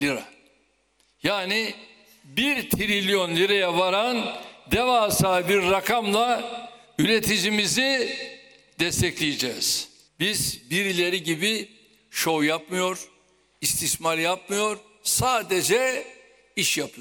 lira. Yani 1 trilyon liraya varan devasa bir rakamla üreticimizi destekleyeceğiz. Biz birileri gibi şov yapmıyor, istismar yapmıyor, sadece iş yapıyor.